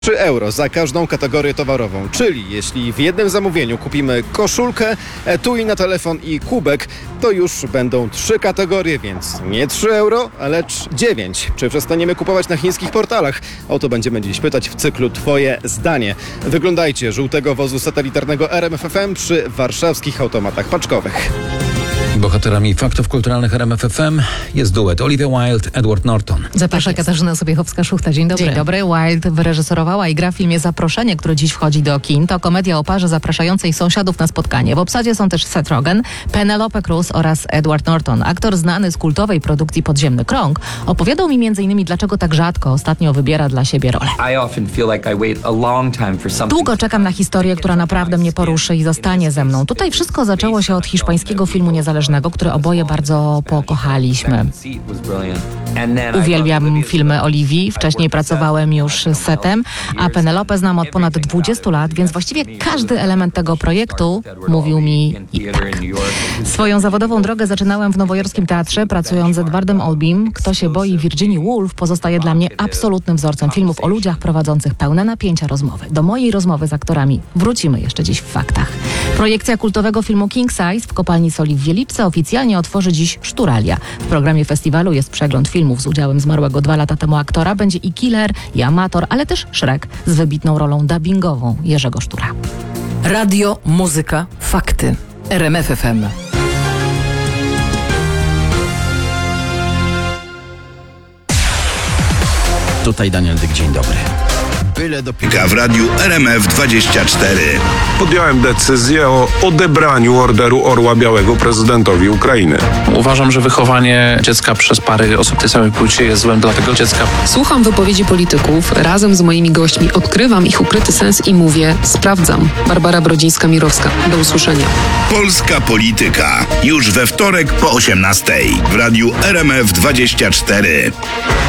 3 € za każdą kategorię towarową, czyli jeśli w jednym zamówieniu kupimy koszulkę, etui na telefon i kubek, to już będą 3 kategorie, więc nie 3 €, lecz 9. Czy przestaniemy kupować na chińskich portalach? O to będziemy dziś pytać w cyklu Twoje zdanie. Wyglądajcie żółtego wozu satelitarnego RMFFM przy warszawskich automatach paczkowych. Bohaterami faktów kulturalnych RMF FM jest duet Olivia Wilde, Edward Norton. Zaprasza Katarzyna Sobiechowska-Szuchta. Dzień dobry. Dzień dobry. Wilde wyreżyserowała i gra w filmie Zaproszenie, który dziś wchodzi do kin. To komedia o parze zapraszającej sąsiadów na spotkanie. W obsadzie są też Seth Rogen, Penelope Cruz oraz Edward Norton. Aktor znany z kultowej produkcji Podziemny Krąg opowiadał mi m.in. dlaczego tak rzadko ostatnio wybiera dla siebie rolę. Długo czekam na historię, która naprawdę mnie poruszy i zostanie ze mną. Tutaj wszystko zaczęło się od hiszpańskiego filmu niezależnego, który oboje bardzo pokochaliśmy. Uwielbiam filmy Oliwii, wcześniej pracowałem już z Setem, a Penelope znam od ponad 20 lat, więc właściwie każdy element tego projektu mówił mi tak. Swoją zawodową drogę zaczynałem w nowojorskim teatrze, pracując z Edwardem Albim. Kto się boi Virginia Woolf pozostaje dla mnie absolutnym wzorcem filmów o ludziach prowadzących pełne napięcia rozmowy. Do mojej rozmowy z aktorami wrócimy jeszcze dziś w faktach. Projekcja kultowego filmu King Size w kopalni soli w Wielipce oficjalnie otworzy dziś Szturalia. W programie festiwalu jest przegląd filmów z udziałem zmarłego 2 lata temu aktora. Będzie i Killer, i Amator, ale też Shrek z wybitną rolą dubbingową Jerzego Sztura. Radio, muzyka, fakty. RMF FM. Tutaj Daniel Dyk, dzień dobry. Byle do W radiu RMF24. Podjąłem decyzję o odebraniu Orderu Orła Białego prezydentowi Ukrainy. Uważam, że wychowanie dziecka przez pary osób tej samej płci jest złem dla tego dziecka. Słucham wypowiedzi polityków, razem z moimi gośćmi odkrywam ich ukryty sens i mówię, sprawdzam. Barbara Brodzińska-Mirowska. Do usłyszenia. Polska polityka. Już we wtorek po 18:00 w radiu RMF24.